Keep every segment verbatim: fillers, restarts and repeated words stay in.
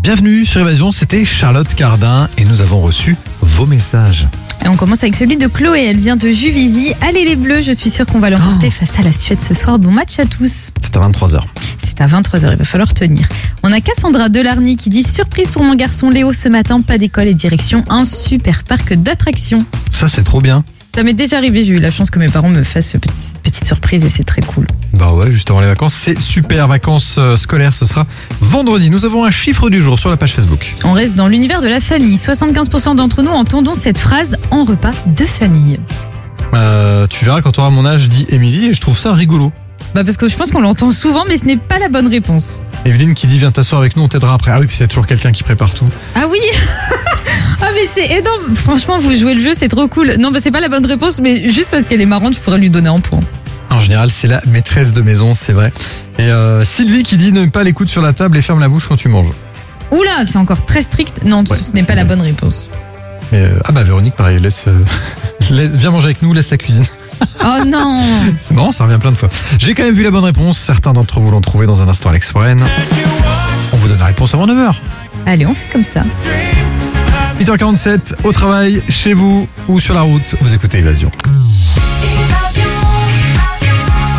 Bienvenue sur Évasion, c'était Charlotte Cardin et nous avons reçu vos messages. Et on commence avec celui de Chloé, elle vient de Juvisy. Allez les Bleus, je suis sûre qu'on va l'emporter oh. face à la Suède ce soir. Bon match à tous. C'est à vingt-trois heures. C'est à vingt-trois heures, il va falloir tenir. On a Cassandra Delarny qui dit surprise pour mon garçon Léo ce matin, pas d'école et direction un super parc d'attractions. Ça c'est trop bien. Ça m'est déjà arrivé, j'ai eu la chance que mes parents me fassent cette petite, petite surprise et c'est très cool. Bah ouais, juste avant les vacances, c'est super. Vacances euh, scolaires, ce sera vendredi. Nous avons un chiffre du jour sur la page Facebook. On reste dans l'univers de la famille. soixante-quinze pour cent d'entre nous entendons cette phrase en repas de famille. Euh, tu verras quand tu auras mon âge, dit Émilie, et je trouve ça rigolo. Bah parce que je pense qu'on l'entend souvent, mais ce n'est pas la bonne réponse. Evelyne qui dit viens t'asseoir avec nous, on t'aidera après. Ah oui, puis il y a toujours quelqu'un qui prépare tout. Ah oui. Ah mais c'est énorme. Franchement, vous jouez le jeu, c'est trop cool. Non, bah c'est pas la bonne réponse, mais juste parce qu'elle est marrante, je pourrais lui donner un point. En général, c'est la maîtresse de maison, c'est vrai. Et euh, Sylvie qui dit ne pas l'écoute sur la table et ferme la bouche quand tu manges. Oula, c'est encore très strict. Non, Ouais, ce n'est pas la bonne réponse. Et, euh, ah bah Véronique, pareil, laisse, euh, laisse, viens manger avec nous, laisse la cuisine. Oh non. C'est marrant, ça revient plein de fois. J'ai quand même vu la bonne réponse. Certains d'entre vous l'ont trouvé dans un instant à l'Express. On vous donne la réponse avant neuf heures. Allez, on fait comme ça. huit heures quarante-sept, au travail, chez vous ou sur la route, vous écoutez Évasion.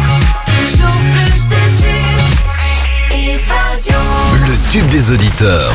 Le tube des auditeurs.